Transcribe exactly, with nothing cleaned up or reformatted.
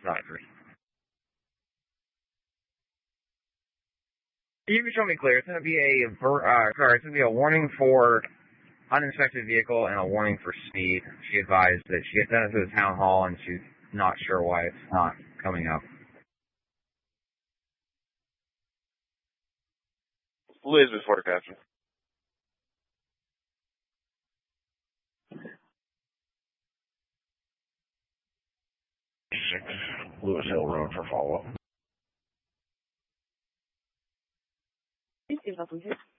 not three. You can show me clear. It's going to be a uh, sorry. It's going to be a warning for uninspected vehicle and a warning for speed. She advised that she had done it to the town hall and she's not sure why it's not coming up. Elizabeth Horticulture. Six Lewis Hill Road for follow-up. Please give up, please.